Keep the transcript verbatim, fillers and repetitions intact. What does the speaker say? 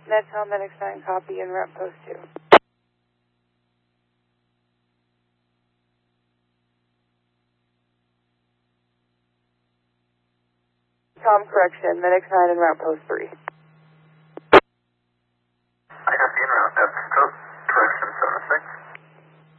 Medtel, Medics nine, copy, and route post two. Com correction, Medics nine and route post three.